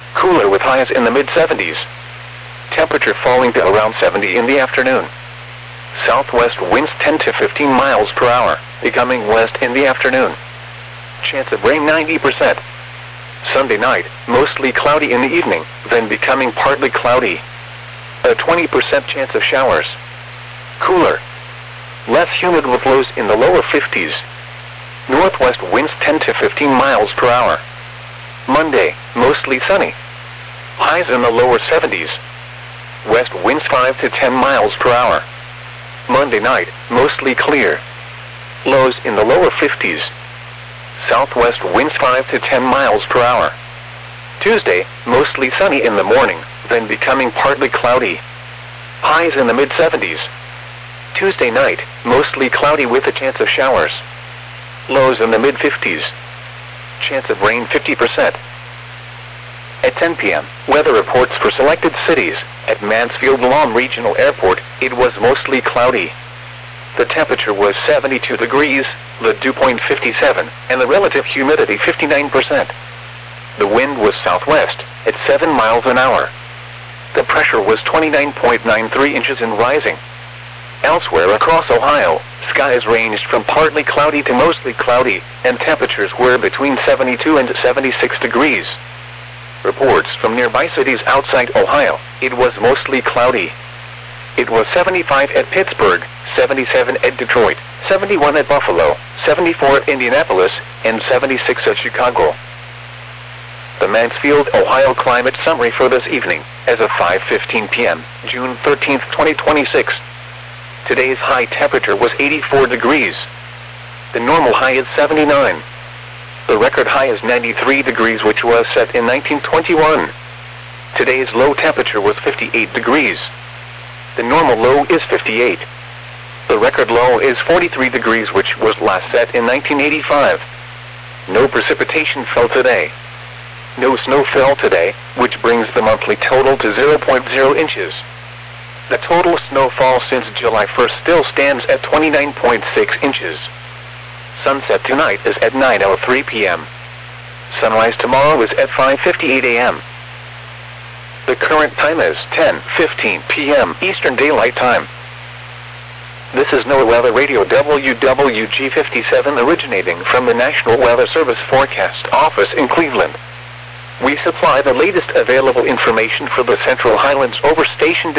Cooler with highs in the mid-70s. Temperature falling to around 70 in the afternoon. Southwest winds 10 to 15 miles per hour, becoming west in the afternoon. Chance of rain 90%. Sunday night, mostly cloudy in the evening, then becoming partly cloudy. A 20% chance of showers. Cooler. Less humid with lows in the lower 50s. Northwest winds 10 to 15 miles per hour. Monday, mostly sunny. Highs in the lower 70s. West winds 5 to 10 miles per hour. Monday night, mostly clear. Lows in the lower 50s. Southwest winds 5 to 10 miles per hour. Tuesday, mostly sunny in the morning, then becoming partly cloudy. Highs in the mid-70s. Tuesday night, mostly cloudy with a chance of showers. Lows in the mid-50s. Chance of rain 50%. At 10 p.m., weather reports for selected cities. At Mansfield Lawn Regional Airport, it was mostly cloudy. The temperature was 72 degrees, the dew point 57, and the relative humidity 59%. The wind was southwest, at 7 miles an hour. The pressure was 29.93 inches and rising. Elsewhere across Ohio, skies ranged from partly cloudy to mostly cloudy, and temperatures were between 72 and 76 degrees. Reports from nearby cities outside Ohio, it was mostly cloudy. It was 75 at Pittsburgh, 77 at Detroit, 71 at Buffalo, 74 at Indianapolis, and 76 at Chicago. The Mansfield, Ohio climate summary for this evening, as of 5:15 p.m., June 13, 2026. Today's high temperature was 84 degrees. The normal high is 79. The record high is 93 degrees, which was set in 1921. Today's low temperature was 58 degrees. The normal low is 58. The record low is 43 degrees, which was last set in 1985. No precipitation fell today. No snow fell today, which brings the monthly total to 0.0 inches. The total snowfall since July 1st still stands at 29.6 inches. Sunset tonight is at 9:03 p.m. Sunrise tomorrow is at 5:58 a.m. The current time is 10:15 p.m. Eastern Daylight Time. This is NOAA Weather Radio WWG57 originating from the National Weather Service Forecast Office in Cleveland. We supply the latest available information for the Central Highlands over station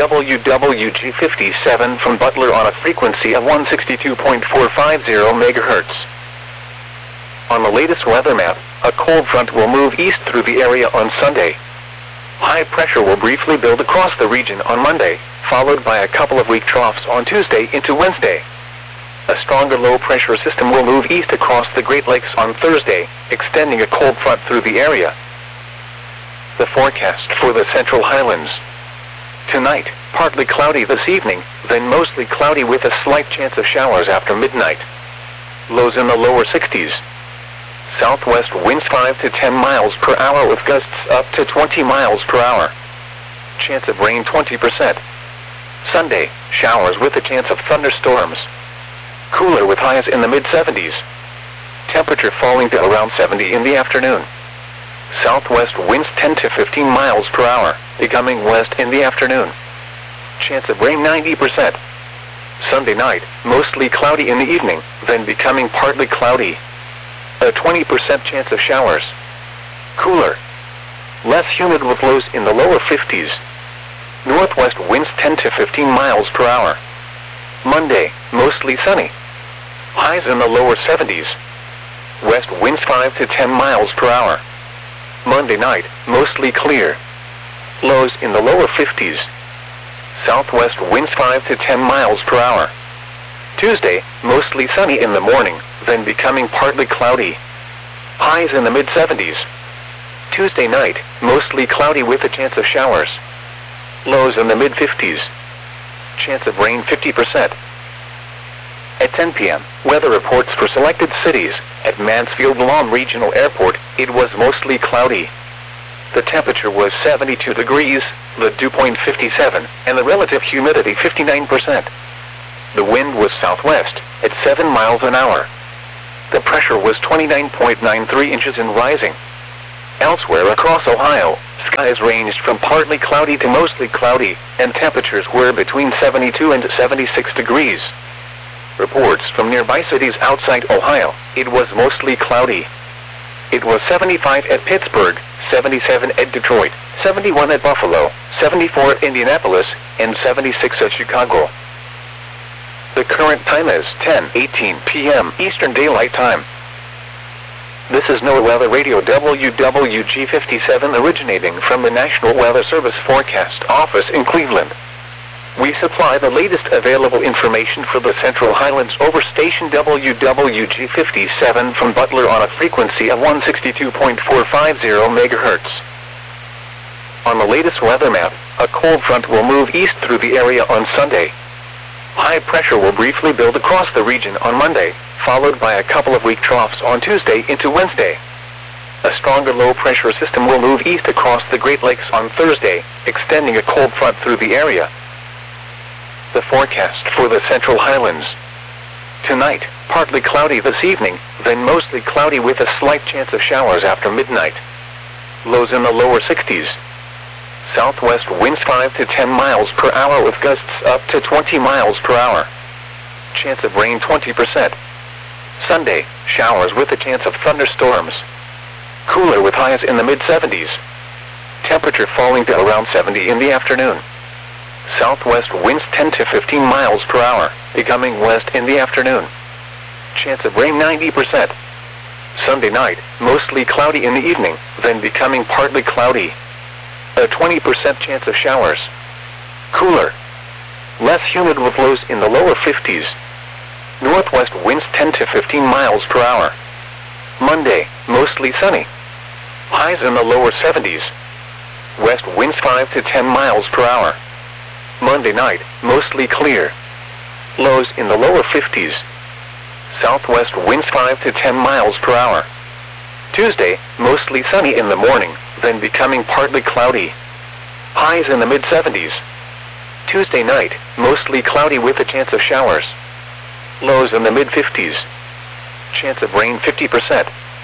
WWG57 from Butler on a frequency of 162.450 MHz. On the latest weather map, a cold front will move east through the area on Sunday. High pressure will briefly build across the region on Monday, followed by a couple of weak troughs on Tuesday into Wednesday. A stronger low-pressure system will move east across the Great Lakes on Thursday, extending a cold front through the area. The forecast for the Central Highlands. Tonight, partly cloudy this evening, then mostly cloudy with a slight chance of showers after midnight. Lows in the lower 60s. Southwest winds 5 to 10 miles per hour with gusts up to 20 miles per hour. Chance of rain 20%. Sunday, showers with a chance of thunderstorms. Cooler with highs in the mid-70s. Temperature falling to around 70 in the afternoon. Southwest winds 10 to 15 miles per hour, becoming west in the afternoon. Chance of rain 90%. Sunday night, mostly cloudy in the evening, then becoming partly cloudy. A 20% chance of showers. Cooler. Less humid with lows in the lower 50s. Northwest winds 10 to 15 miles per hour. Monday, mostly sunny. Highs in the lower 70s. West winds 5 to 10 miles per hour. Monday night, mostly clear. Lows in the lower 50s. Southwest winds 5 to 10 miles per hour. Tuesday, mostly sunny in the morning, then becoming partly cloudy. Highs in the mid-70s. Tuesday night, mostly cloudy with a chance of showers. Lows in the mid-50s. Chance of rain 50%. At 10 p.m., weather reports for selected cities. At Mansfield Lawn Regional Airport, it was mostly cloudy. The temperature was 72 degrees, the dew point 57, and the relative humidity 59%. The wind was southwest, at 7 miles an hour. The pressure was 29.93 inches and rising. Elsewhere across Ohio, skies ranged from partly cloudy to mostly cloudy, and temperatures were between 72 and 76 degrees. Reports from nearby cities outside Ohio, it was mostly cloudy. It was 75 at Pittsburgh, 77 at Detroit, 71 at Buffalo, 74 at Indianapolis, and 76 at Chicago. The current time is 10:18 p.m. Eastern Daylight Time. This is NOAA Weather Radio WWG57 originating from the National Weather Service Forecast Office in Cleveland. We supply the latest available information for the Central Highlands over station WWG57 from Butler on a frequency of 162.450 MHz. On the latest weather map, a cold front will move east through the area on Sunday. High pressure will briefly build across the region on Monday, followed by a couple of weak troughs on Tuesday into Wednesday. A stronger low-pressure system will move east across the Great Lakes on Thursday, extending a cold front through the area. The forecast for the Central Highlands. Tonight, partly cloudy this evening, then mostly cloudy with a slight chance of showers after midnight. Lows in the lower 60s. Southwest winds 5 to 10 miles per hour with gusts up to 20 miles per hour. Chance of rain 20%. Sunday, showers with a chance of thunderstorms. Cooler with highs in the mid-70s. Temperature falling to around 70 in the afternoon. Southwest winds 10 to 15 miles per hour, becoming west in the afternoon. Chance of rain 90%. Sunday night, mostly cloudy in the evening, then becoming partly cloudy. A 20% chance of showers. Cooler. Less humid with lows in the lower 50s. Northwest winds 10 to 15 miles per hour. Monday, mostly sunny. Highs in the lower 70s. West winds 5 to 10 miles per hour. Monday night, mostly clear. Lows in the lower 50s. Southwest winds 5 to 10 miles per hour. Tuesday, mostly sunny in the morning, then becoming partly cloudy. Highs in the mid-70s. Tuesday night, mostly cloudy with a chance of showers. Lows in the mid-50s. Chance of rain 50%.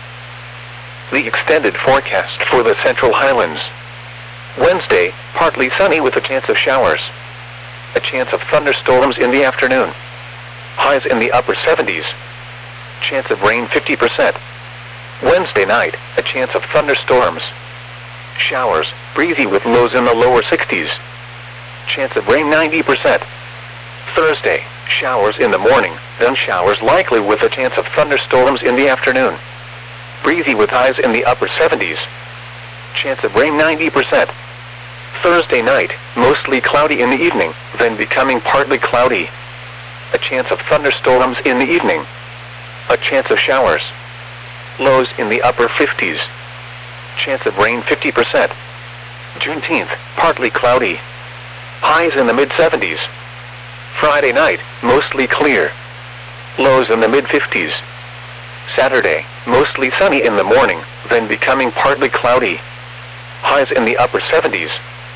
The extended forecast for the Central Highlands. Wednesday, partly sunny with a chance of showers. A chance of thunderstorms in the afternoon. Highs in the upper 70s. Chance of rain 50%. Wednesday night, a chance of thunderstorms. Showers, breezy with lows in the lower 60s. Chance of rain 90%. Thursday, showers in the morning, then showers likely with a chance of thunderstorms in the afternoon. Breezy with highs in the upper 70s. Chance of rain 90%. Thursday night, mostly cloudy in the evening, then becoming partly cloudy. A chance of thunderstorms in the evening. A chance of showers. Lows in the upper 50s. Chance of rain 50%. Juneteenth, partly cloudy. Highs in the mid-70s. Friday night, mostly clear. Lows in the mid-50s. Saturday, mostly sunny in the morning, then becoming partly cloudy. Highs in the upper 70s.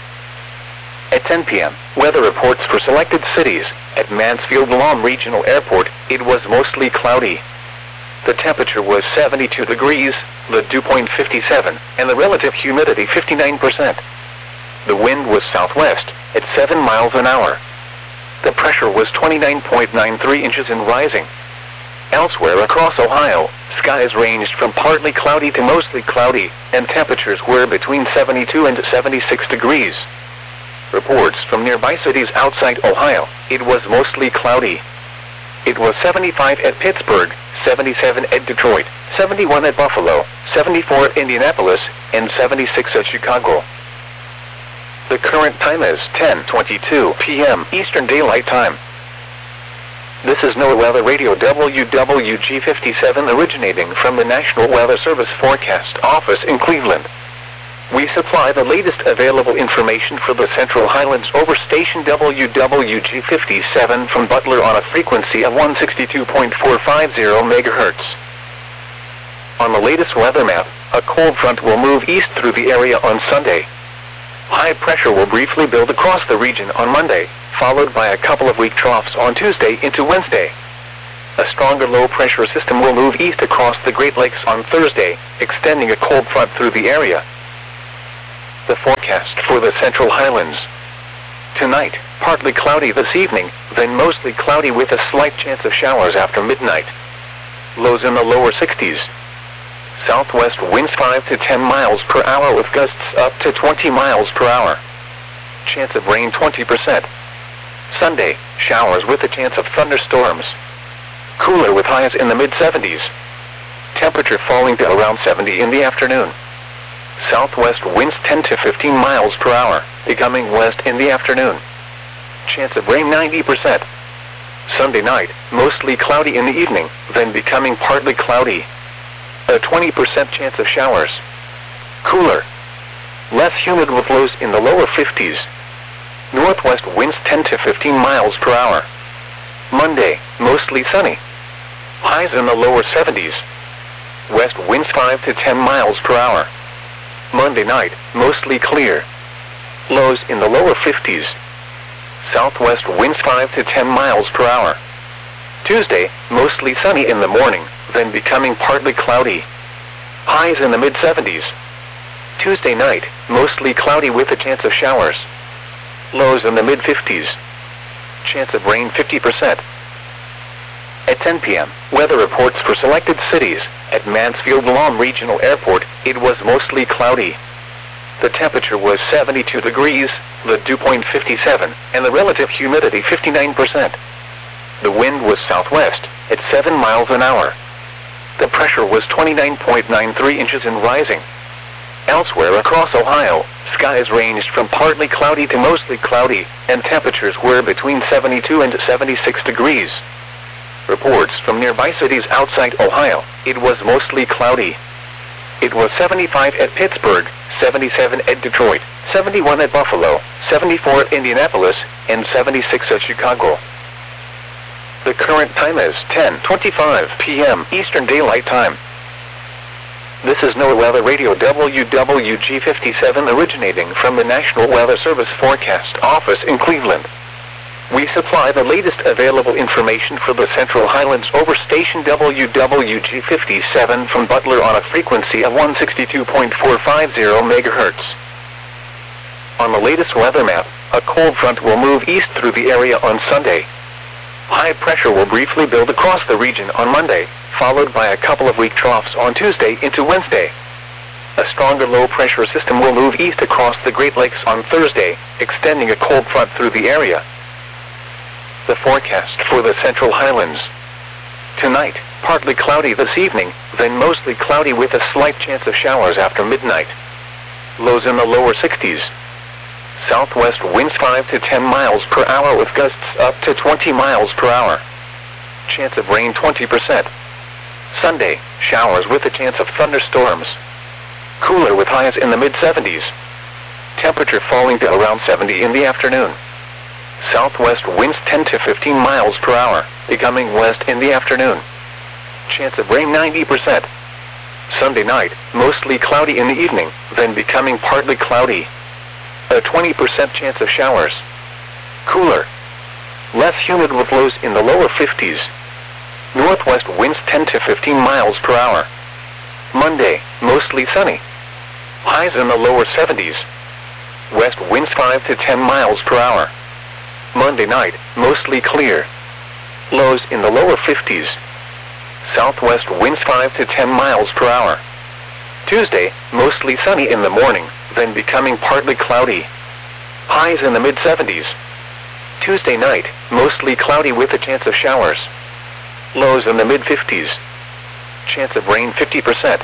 At 10 p.m., weather reports for selected cities. At Mansfield-Lom Regional Airport, it was mostly cloudy. The temperature was 72 degrees, the dew point 57, and the relative humidity 59%. The wind was southwest, at 7 miles an hour. The pressure was 29.93 inches and rising. Elsewhere across Ohio, skies ranged from partly cloudy to mostly cloudy, and temperatures were between 72 and 76 degrees. Reports from nearby cities outside Ohio, it was mostly cloudy. It was 75 at Pittsburgh, 77 at Detroit, 71 at Buffalo, 74 at Indianapolis, and 76 at Chicago. The current time is 10:22 p.m. Eastern Daylight Time. This is NOAA Weather Radio WWG57 originating from the National Weather Service Forecast Office in Cleveland. We supply the latest available information for the Central Highlands over station WWG57 from Butler on a frequency of 162.450 MHz. On the latest weather map, a cold front will move east through the area on Sunday. High pressure will briefly build across the region on Monday, followed by a couple of weak troughs on Tuesday into Wednesday. A stronger low-pressure system will move east across the Great Lakes on Thursday, extending a cold front through the area. The forecast for the Central Highlands. Tonight, partly cloudy this evening, then mostly cloudy with a slight chance of showers after midnight. Lows in the lower 60s. Southwest winds 5 to 10 miles per hour with gusts up to 20 miles per hour. Chance of rain 20%. Sunday, showers with a chance of thunderstorms. Cooler with highs in the mid-70s. Temperature falling to around 70 in the afternoon. Southwest winds 10 to 15 miles per hour, becoming west in the afternoon. Chance of rain 90%. Sunday night, mostly cloudy in the evening, then becoming partly cloudy. A 20% chance of showers. Cooler. Less humid with lows in the lower 50s. Northwest winds 10 to 15 miles per hour. Monday, mostly sunny. Highs in the lower 70s. West winds 5 to 10 miles per hour. Monday night, mostly clear. Lows in the lower 50s. Southwest winds 5 to 10 miles per hour. Tuesday, mostly sunny in the morning, then becoming partly cloudy. Highs in the mid-70s. Tuesday night, mostly cloudy with a chance of showers. Lows in the mid-50s. Chance of rain 50%. At 10 p.m., weather reports for selected cities. At Mansfield Lawn Regional Airport, it was mostly cloudy. The temperature was 72 degrees, the dew point 57, and the relative humidity 59%. The wind was southwest, at 7 miles an hour. The pressure was 29.93 inches and rising. Elsewhere across Ohio, skies ranged from partly cloudy to mostly cloudy, and temperatures were between 72 and 76 degrees. Reports from nearby cities outside Ohio, it was mostly cloudy. It was 75 at Pittsburgh, 77 at Detroit, 71 at Buffalo, 74 at Indianapolis, and 76 at Chicago. The current time is 10:25 p.m. Eastern Daylight Time. This is NOAA Weather Radio WWG57 originating from the National Weather Service Forecast Office in Cleveland. We supply the latest available information for the Central Highlands over station WWG57 from Butler on a frequency of 162.450 MHz. On the latest weather map, a cold front will move east through the area on Sunday. High pressure will briefly build across the region on Monday, followed by a couple of weak troughs on Tuesday into Wednesday. A stronger low-pressure system will move east across the Great Lakes on Thursday, extending a cold front through the area. The forecast for the Central Highlands. Tonight, partly cloudy this evening, then mostly cloudy with a slight chance of showers after midnight. Lows in the lower 60s. Southwest winds 5 to 10 miles per hour with gusts up to 20 miles per hour. Chance of rain 20%. Sunday, showers with a chance of thunderstorms. Cooler with highs in the mid-70s. Temperature falling to around 70 in the afternoon. Southwest winds 10 to 15 miles per hour, becoming west in the afternoon. Chance of rain 90%. Sunday night, mostly cloudy in the evening, then becoming partly cloudy. A 20% chance of showers. Cooler. Less humid with lows in the lower 50s. Northwest winds 10 to 15 miles per hour. Monday, mostly sunny. Highs in the lower 70s. West winds 5 to 10 miles per hour. Monday night, mostly clear. Lows in the lower 50s. Southwest winds 5 to 10 miles per hour. Tuesday, mostly sunny in the morning, then becoming partly cloudy. Highs in the mid-70s. Tuesday night, mostly cloudy with a chance of showers. Lows in the mid-50s. Chance of rain 50%.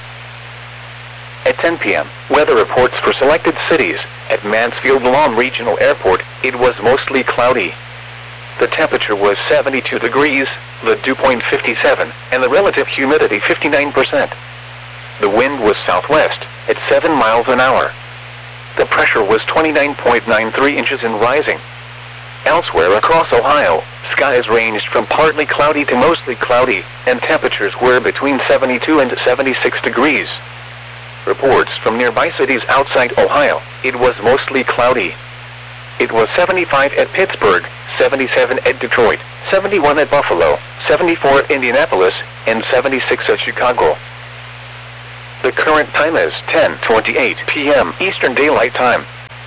At 10 p.m., weather reports for selected cities. At Mansfield Lawn Regional Airport, it was mostly cloudy. The temperature was 72 degrees, the dew point 57, and the relative humidity 59%. The wind was southwest, at 7 miles an hour. The pressure was 29.93 inches and rising. Elsewhere across Ohio, skies ranged from partly cloudy to mostly cloudy, and temperatures were between 72 and 76 degrees. Reports from nearby cities outside Ohio, it was mostly cloudy. It was 75 at Pittsburgh, 77 at Detroit, 71 at Buffalo, 74 at Indianapolis, and 76 at Chicago. The current time is 10:28 p.m. Eastern Daylight Time.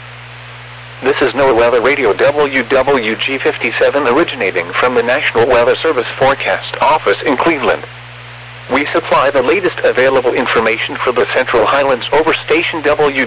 This is NOAA Weather Radio WWG57 originating from the National Weather Service Forecast Office in Cleveland. We supply the latest available information for the Central Highlands over station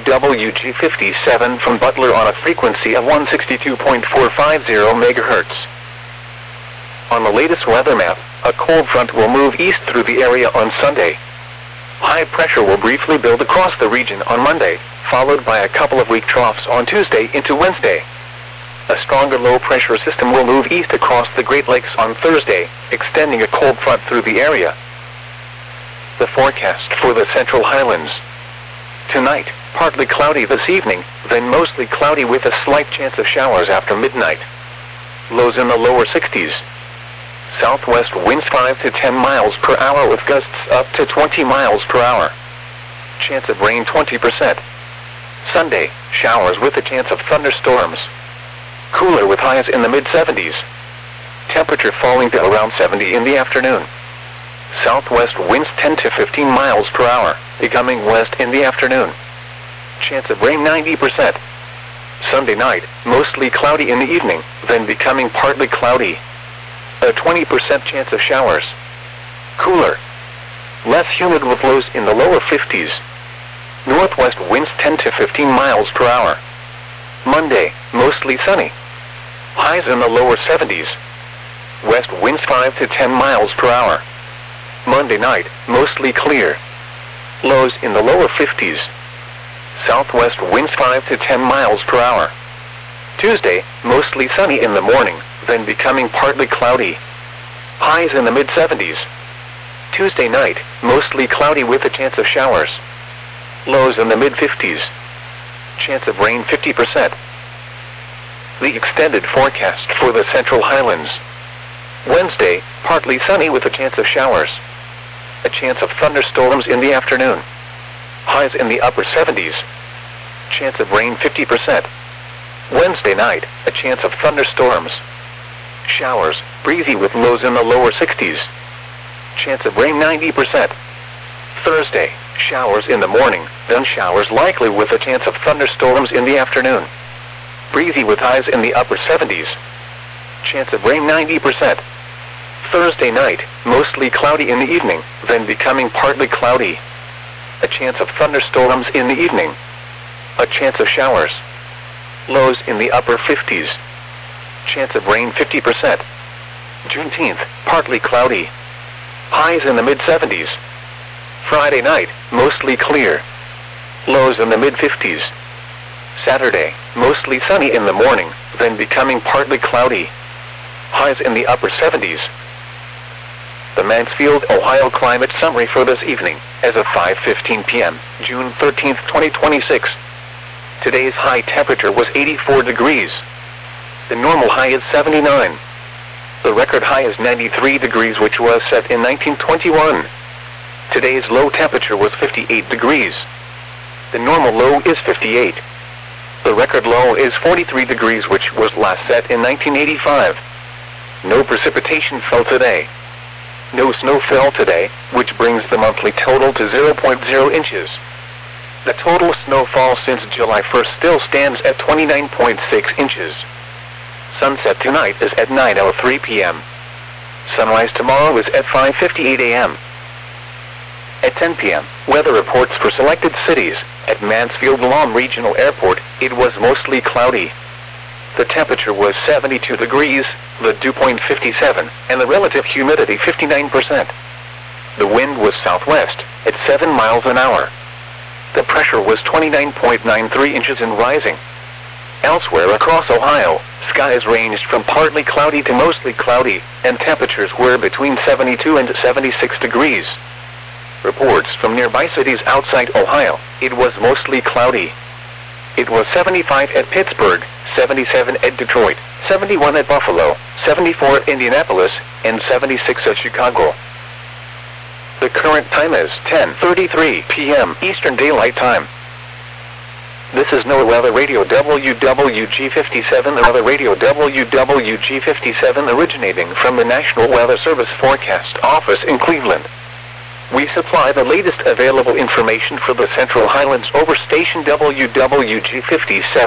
WWG57 from Butler on a frequency of 162.450 MHz. On the latest weather map, a cold front will move east through the area on Sunday. High pressure will briefly build across the region on Monday, followed by a couple of weak troughs on Tuesday into Wednesday. A stronger low-pressure system will move east across the Great Lakes on Thursday, extending a cold front through the area. The forecast for the Central Highlands. Tonight, partly cloudy this evening, then mostly cloudy with a slight chance of showers after midnight. Lows in the lower 60s. Southwest winds 5 to 10 miles per hour with gusts up to 20 miles per hour. Chance of rain 20%. Sunday, showers with a chance of thunderstorms. Cooler with highs in the mid-70s. Temperature falling to around 70 in the afternoon. Southwest winds 10 to 15 miles per hour, becoming west in the afternoon. Chance of rain 90%. Sunday night, mostly cloudy in the evening, then becoming partly cloudy. A 20% chance of showers. Cooler. Less humid with lows in the lower 50s. Northwest winds 10 to 15 miles per hour. Monday, mostly sunny. Highs in the lower 70s. West winds 5 to 10 miles per hour. Monday night, mostly clear. Lows in the lower 50s. Southwest winds 5 to 10 miles per hour. Tuesday, mostly sunny in the morning, then becoming partly cloudy. Highs in the mid-70s. Tuesday night, mostly cloudy with a chance of showers. Lows in the mid-50s. Chance of rain 50%. The extended forecast for the Central Highlands. Wednesday, partly sunny with a chance of showers. A chance of thunderstorms in the afternoon. Highs in the upper 70s. Chance of rain 50%. Wednesday night, a chance of thunderstorms. Showers, breezy with lows in the lower 60s. Chance of rain 90%. Thursday, showers in the morning, then showers likely with a chance of thunderstorms in the afternoon. Breezy with highs in the upper 70s. Chance of rain 90%. Thursday night, mostly cloudy in the evening, then becoming partly cloudy. A chance of thunderstorms in the evening. A chance of showers. Lows in the upper 50s. Chance of rain 50%. Juneteenth, partly cloudy. Highs in the mid-70s. Friday night, mostly clear. Lows in the mid-50s. Saturday, mostly sunny in the morning, then becoming partly cloudy. Highs in the upper 70s. The Mansfield, Ohio climate summary for this evening, as of 5:15 p.m., June 13, 2026. Today's high temperature was 84 degrees. The normal high is 79. The record high is 93 degrees, which was set in 1921. Today's low temperature was 58 degrees. The normal low is 58. The record low is 43 degrees, which was last set in 1985. No precipitation fell today. No snow fell today, which brings the monthly total to 0.0 inches. The total snowfall since July 1st still stands at 29.6 inches. Sunset tonight is at 9:03 p.m. Sunrise tomorrow is at 5:58 a.m. At 10 p.m., weather reports for selected cities. At Mansfield-Lom Regional Airport, it was mostly cloudy. The temperature was 72 degrees, the dew point 57, and the relative humidity 59%. The wind was southwest, at 7 miles an hour. The pressure was 29.93 inches and rising. Elsewhere across Ohio, skies ranged from partly cloudy to mostly cloudy, and temperatures were between 72 and 76 degrees. Reports from nearby cities outside Ohio, it was mostly cloudy. It was 75 at Pittsburgh, 77 at Detroit, 71 at Buffalo, 74 at Indianapolis, and 76 at Chicago. The current time is 10:33 p.m. Eastern Daylight Time. This is NOAA Weather Radio WWG57, Weather Radio WWG57 originating from the National Weather Service Forecast Office in Cleveland. We supply the latest available information for the Central Highlands over station WWG 57.